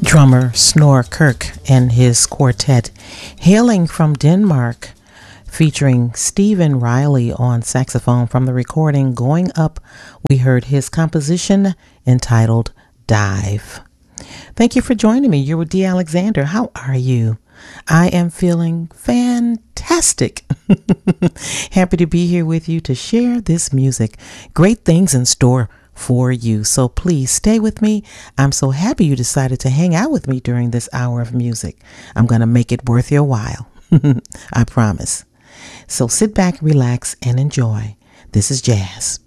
drummer Snorre Kirk and his quartet, hailing from Denmark, featuring Stephen Riley on saxophone from the recording Going Up. We heard his composition entitled Dive. Thank you for joining me. You're with Dee Alexander. How are you? I am feeling fantastic. Happy to be here with you to share this music. Great things in store for you. So please stay with me. I'm so happy you decided to hang out with me during this hour of music. I'm going to make it worth your while. I promise. So sit back, relax, and enjoy. This is jazz.